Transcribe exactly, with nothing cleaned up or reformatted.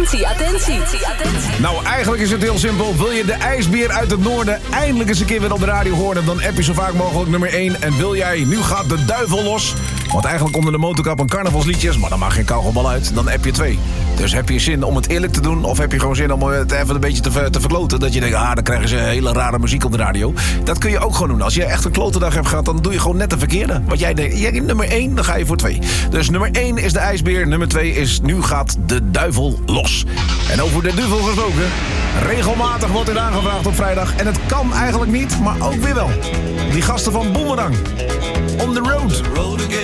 Attentie, attentie, attentie. Nou, eigenlijk is het heel simpel. Wil je de ijsbeer uit het noorden eindelijk eens een keer weer op de radio horen, dan app je zo vaak mogelijk nummer één. En wil jij Nu gaat de duivel los, want eigenlijk onder de motorkap een carnavalsliedjes, maar dan mag geen kauwgombal uit, dan app je twee. Dus heb je zin om het eerlijk te doen, of heb je gewoon zin om het even een beetje te, ver, te verkloten, dat je denkt, ah, dan krijgen ze hele rare muziek op de radio. Dat kun je ook gewoon doen. Als je echt een klote dag hebt gehad, dan doe je gewoon net de verkeerde. Want jij denkt, jij, nummer één, dan ga je voor twee. Dus nummer één is de ijsbeer, nummer twee is Nu gaat de duivel los. En over de duivel gesproken, regelmatig wordt dit aangevraagd op vrijdag. En het kan eigenlijk niet, maar ook weer wel. Die gasten van Boomerang. On the road.